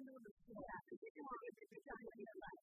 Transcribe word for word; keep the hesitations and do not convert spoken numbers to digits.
know the story. I think you want to be trying to be alive.